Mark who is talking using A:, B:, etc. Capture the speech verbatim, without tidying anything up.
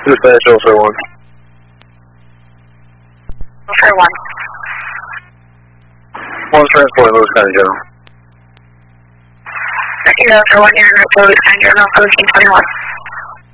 A: Dispatch, Welfare one.
B: Welfare one.
A: One's transport, Lewis County General.
B: Welfare one, you're in Lewis County General, fourteen twenty-one.